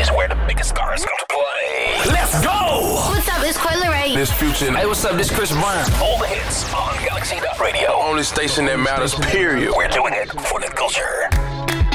is where the biggest stars come to play. Let's go! What's up? It's Coi Leray. This Future. Hey, what's up? This Chris Brown. All the hits on Galaxy Radio. Only station that matters, period. We're doing it for the culture.